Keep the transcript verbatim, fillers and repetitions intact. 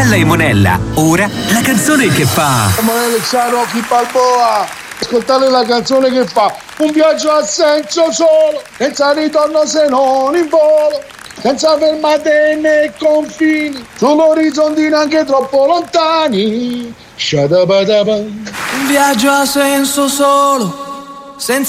Bella e Monella, ora la canzone che fa. Monella c'ha Rocky Balboa. Ascoltate la canzone che fa. Un viaggio a senso solo, senza ritorno se non in volo, senza fermate né confini, sull'orizzonte neanche troppo lontani. Shadabadaba. Un viaggio a senso solo, senza